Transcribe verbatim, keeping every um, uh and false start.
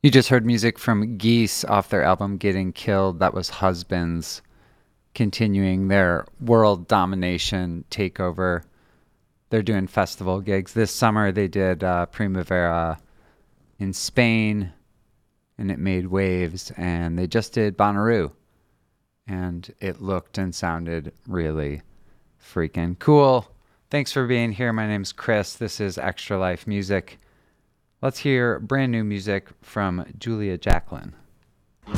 You just heard music from Geese off their album Getting Killed. That was Husbands, continuing their world domination takeover. They're doing festival gigs. This summer they did uh, Primavera in Spain, and it made waves. And they just did Bonnaroo, and it looked and sounded really freaking cool. Thanks for being here. My name's Chris. This is Extra Life Music. Let's hear brand new music from Julia Jacklin.